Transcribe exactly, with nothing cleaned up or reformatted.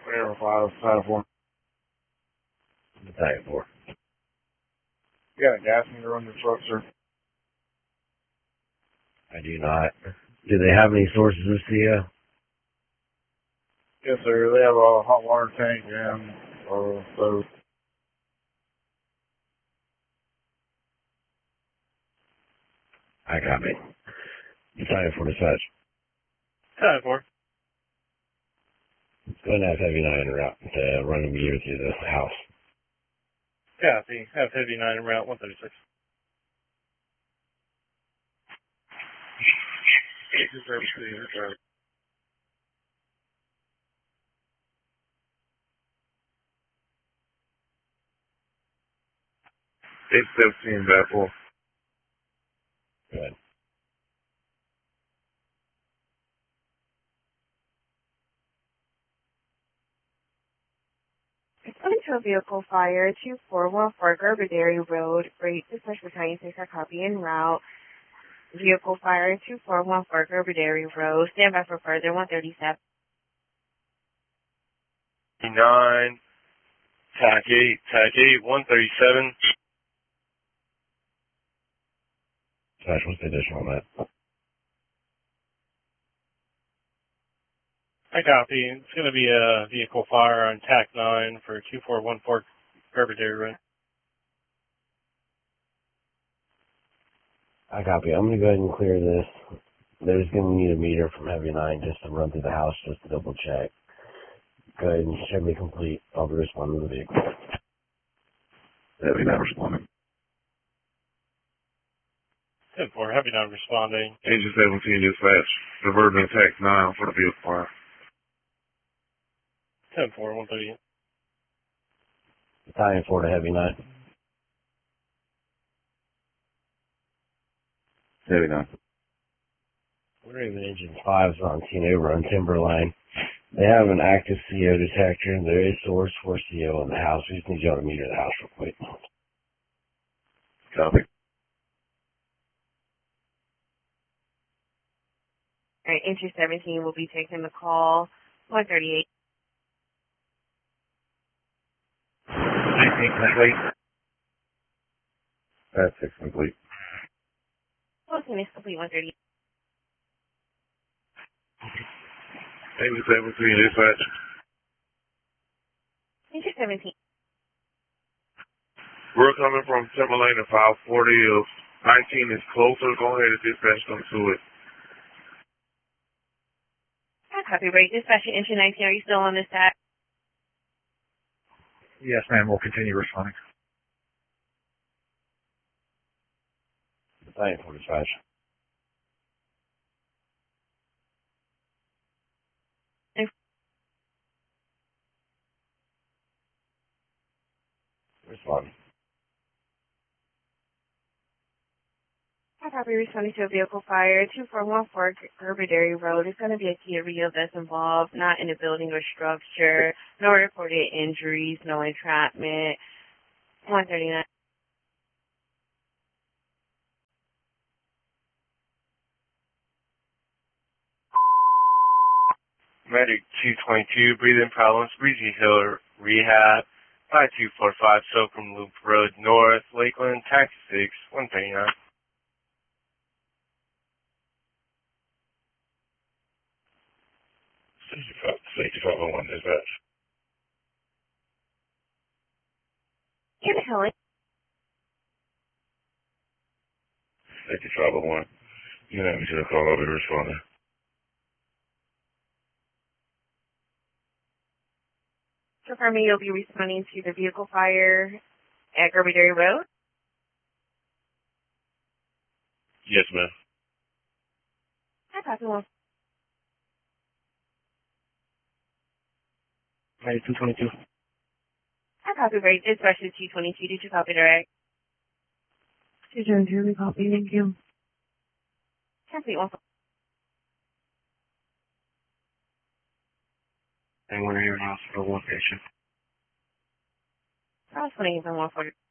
Air five, five, four. Battalion four. You got a gas meter on your truck, sir? I do not. Do they have any sources of C O? Yes, sir. They have a hot water tank and uh, so. I copy. Battalion four dispatch. Battalion four. Go ahead and have Heavy nine en route to run a meter through the house. Copy. Have Heavy nine en route one thirty-six. eight seventeen, bad four. Go ahead. Into a vehicle fire, two four one four Gerberdary Road, Great Dispatch Battalion six, are copy en route. Vehicle fire, two four one four Gerberdary Road, stand by for further, one thirty-seven. nine, tack eight, tack eight, one thirty-seven. Dispatch, what's the additional on that? I copy. It's going to be a vehicle fire on tack nine for two four one four Gerberdary Road. I copy. I'm going to go ahead and clear this. They're just going to need a meter from Heavy nine just to run through the house just to double check. Go ahead and check me complete. I'll be responding to the vehicle. Heavy nine responding. ten four, Heavy nine responding. Engine seventeen dispatch. Diverting attack nine for the vehicle fire. ten four, one thirty-eight. Battalion four to Heavy nine. Heavy nine. We're even engine fives on T over on Timberline. They have an active C O detector. There is source for C O in the house. We just need y'all to meter the house real quick. Copy. All right, entry seventeen will be taking the call, one thirty-eight. nineteen complete. That's six complete. Closing is complete, one thirty-eight. Engine seventeen dispatch. Entry seventeen. We're coming from Timberlane at five forty. If nineteen is closer, go ahead and dispatch them to it. Copy, right. Dispatch entry nineteen, are you still on this side? Yes, ma'am. We'll continue responding. Battalion four dispatch. Respond. Copy, responding to a vehicle fire, two four one four Gerberdary Road. It's going to be a Kia Rio that's involved, not in a building or structure. No reported injuries, no entrapment. one thirty-nine. Medic two twenty-two, breathing problems, Breezy Hill Rehab, five two four five, Soakham Loop Road North, Lakeland, taxi six, one thirty-nine. sixty-five oh one dispatch. Inhaling. sixty-five oh one. You know, we should have called over responding. Confirming you'll be responding to the vehicle fire at Gerberdary Road. Yes, ma'am. I copy one. two twenty-two. I copy, right. Dispatch is two twenty-two. Did you copy direct? two twenty-two, we copy. Thank you. Copy one. And we're here in hospital one patient. I was putting it on one forty.